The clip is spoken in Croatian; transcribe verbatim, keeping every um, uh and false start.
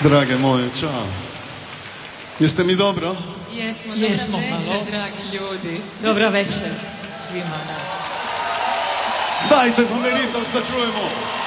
Drage moje, čao. Jeste mi dobro? Jesmo, Jesmo, dobra večer, malo. dragi ljudi. Dobra večer svima. Da. Dajte za Meritos da čujemo.